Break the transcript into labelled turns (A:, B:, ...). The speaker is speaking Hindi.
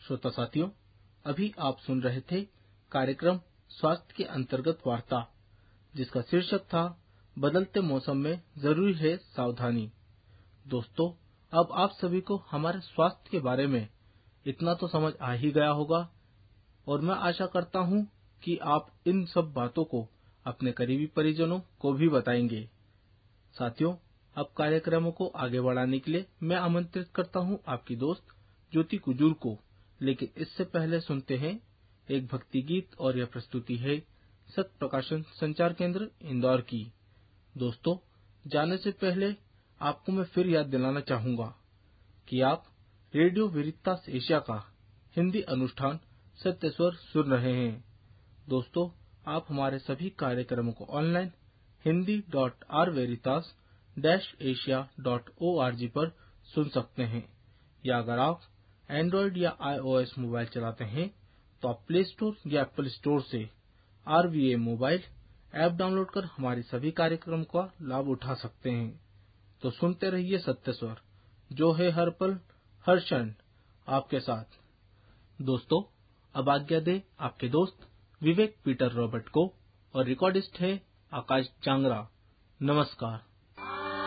A: श्रोता साथियों, अभी आप सुन रहे थे कार्यक्रम स्वास्थ्य के अंतर्गत वार्ता, जिसका शीर्षक था बदलते मौसम में जरूरी है सावधानी। दोस्तों, अब आप सभी को हमारे स्वास्थ्य के बारे में इतना तो समझ आ ही गया होगा और मैं आशा करता हूँ कि आप इन सब बातों को अपने करीबी परिजनों को भी बताएंगे। साथियों, अब कार्यक्रमों को आगे बढ़ाने के लिए मैं आमंत्रित करता हूँ आपकी दोस्त ज्योति कुजूर को। लेकिन इससे पहले सुनते हैं एक भक्ति गीत और यह प्रस्तुति है सत्य प्रकाशन संचार केंद्र इंदौर की। दोस्तों, जाने से पहले आपको मैं फिर याद दिलाना चाहूंगा कि आप रेडियो वेरितास एशिया का हिंदी अनुष्ठान सत्य स्वर सुन रहे हैं। दोस्तों, आप हमारे सभी कार्यक्रमों को ऑनलाइन hindi.rveritas-asia.org पर सुन सकते हैं, या अगर आप एंड्रॉइड या iOS मोबाइल चलाते हैं तो आप प्ले स्टोर या एप्पल स्टोर से RVA मोबाइल ऐप डाउनलोड कर हमारे सभी कार्यक्रम का लाभ उठा सकते हैं। तो सुनते रहिए सत्य स्वर, जो है हर पल हर क्षण आपके साथ। दोस्तों, अब आज्ञा दे आपके दोस्त विवेक पीटर रॉबर्ट को, और रिकॉर्डिस्ट है आकाश जांगरा। नमस्कार।